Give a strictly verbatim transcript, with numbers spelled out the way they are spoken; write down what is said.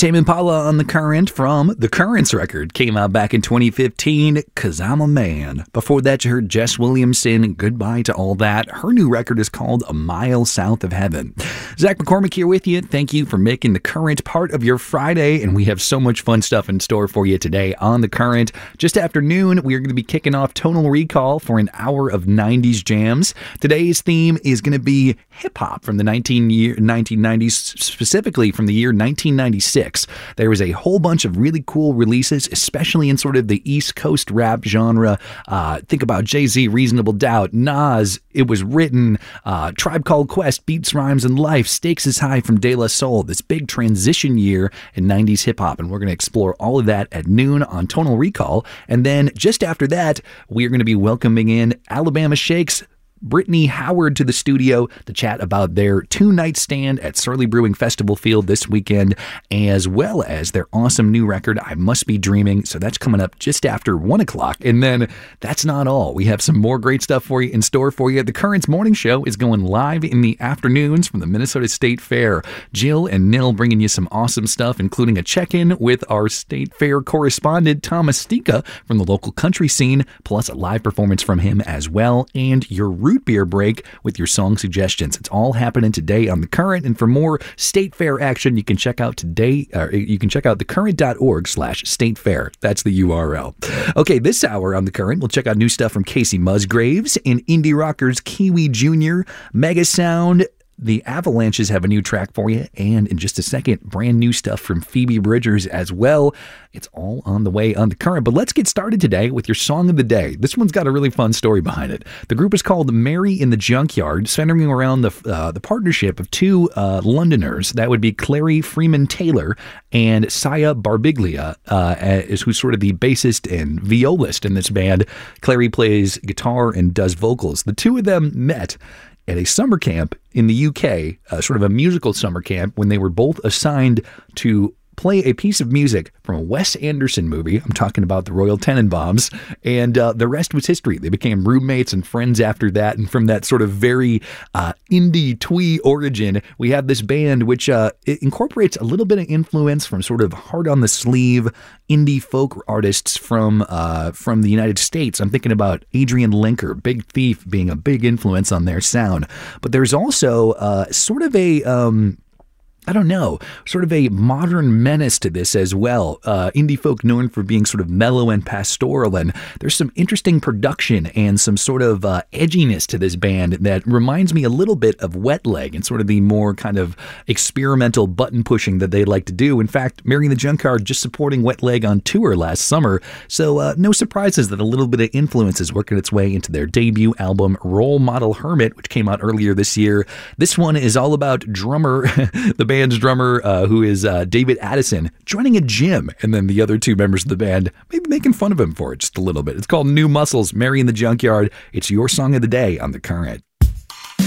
Tame Impala on The Current from The Currents record. Came out back in twenty fifteen, 'Cause I'm a Man. Before that, you heard Jess Williamson, Goodbye to All That. Her new record is called A Mile South of Heaven. Zach McCormick here with you. Thank you for making The Current part of your Friday, and we have so much fun stuff in store for you today on The Current. Just after noon, we are going to be kicking off Tonal Recall for an hour of nineties jams. Today's theme is going to be hip-hop from the nineteen nineties, specifically from the year nineteen ninety-six. There was a whole bunch of really cool releases, especially in sort of the East Coast rap genre. Uh, think about Jay-Z, Reasonable Doubt, Nas, It Was Written, uh, Tribe Called Quest, Beats, Rhymes, and Life, Stakes is High from De La Soul. This big transition year in nineties hip-hop, and we're going to explore all of that at noon on Tonal Recall. And then just after that, we are going to be welcoming in Alabama Shakes Brittany Howard to the studio to chat about their two-night stand at Surly Brewing Festival Field this weekend, as well as their awesome new record, I Must Be Dreaming. So that's coming up just after one o'clock. And then that's not all. We have some more great stuff for you in store for you. The Currents Morning Show is going live in the afternoons from the Minnesota State Fair. Jill and Nil bringing you some awesome stuff, including a check-in with our State Fair correspondent, Thomas Stika, from the local country scene, plus a live performance from him as well, and your root beer break with your song suggestions. It's all happening today on The Current, and for more State Fair action, you can check out today, or you can check out thecurrent.org slash state fair. That's the U R L. Okay, this hour on The Current, we'll check out new stuff from Casey Musgraves and indie rockers Kiwi Junior, Mega Sound. The Avalanches have a new track for you, and in just a second, brand new stuff from Phoebe Bridgers as well. It's all on the way on The Current, but let's get started today with your song of the day. This one's got a really fun story behind it. The group is called Mary in the Junkyard, centering around the uh, the partnership of two uh, Londoners. That would be Clary Freeman Taylor and Saya Barbiglia, uh, is who's sort of the bassist and violist in this band. Clary plays guitar and does vocals. The two of them met at a summer camp in the U K, uh, sort of a musical summer camp, when they were both assigned to play a piece of music from a Wes Anderson movie. I'm talking about the Royal Tenenbaums, and uh, the rest was history. They became roommates and friends after that, and from that sort of very uh, indie twee origin, we have this band which uh, it incorporates a little bit of influence from sort of hard-on-the-sleeve indie folk artists from uh, from the United States. I'm thinking about Adrian Lenker, Big Thief being a big influence on their sound. But there's also uh, sort of a... Um, I don't know, sort of a modern menace to this as well. Uh, indie folk known for being sort of mellow and pastoral, and there's some interesting production and some sort of uh, edginess to this band that reminds me a little bit of Wet Leg and sort of the more kind of experimental button pushing that they like to do. In fact, Mary in the Junkyard just supporting Wet Leg on tour last summer, so uh, no surprises that a little bit of influence is working its way into their debut album, Role Model Hermit, which came out earlier this year. This one is all about drummer, the band's drummer, uh, who is uh, David Addison, joining a gym, and then the other two members of the band maybe making fun of him for it just a little bit. It's called New Muscles, Mary in the Junkyard. It's your song of the day on The Current.